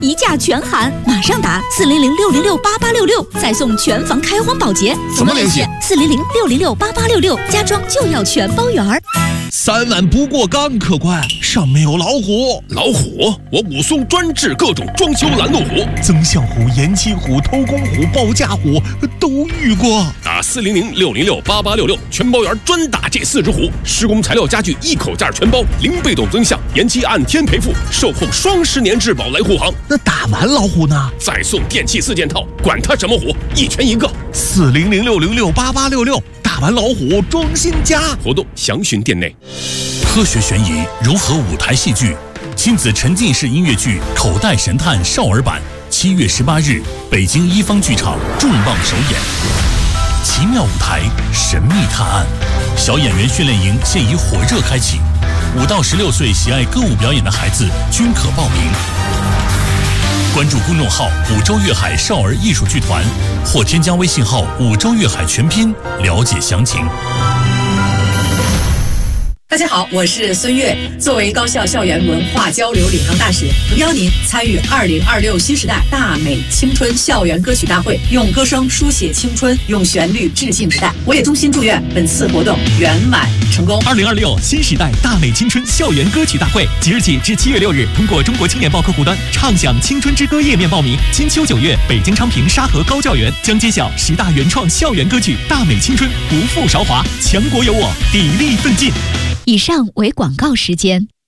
一价全含，马上打400-606-8866，再送全房开荒保洁。 怎么联系 ？400-606-8866，家装就要全包圆儿。 3万不过岗，客官，上面有老虎。 老虎？我武松专治各种装修拦路虎， 增项虎、延期虎、偷工虎、报价虎都遇过。 打400-606-8866，全包圆专打这4只虎。施工材料家具一口价全包，零被动增项，延期按天赔付，售后双10年质保来护航。 那打完老虎呢？ 再送电器4件套，管它什么虎，一拳一个。 400-606-8866，打完老虎装新家。 活动详询店内。 科学悬疑融合舞台戏剧，亲子沉浸式音乐剧《口袋神探》少儿版，7月18日，北京一方剧场重磅首演。奇妙舞台，神秘探案，小演员训练营现已火热开启，5到16岁喜爱歌舞表演的孩子均可报名。关注公众号“五洲粤海少儿艺术剧团”，或添加微信号“五洲粤海全拼”了解详情。 大家好，我是孙悦。作为高校校园文化交流领航大使，邀您参与2026新时代大美青春校园歌曲大会，用歌声书写青春，用旋律致敬时代。我也衷心祝愿本次活动圆满成功。 2026新时代大美青春校园歌曲大会，即日起至7月6日，通过中国青年报客户端畅享青春之歌页面报名。金秋9月，北京昌平沙河高教园将揭晓10大原创校园歌曲，大美青春，不负韶华，强国有我，砥砺奋进。 以上为广告时间。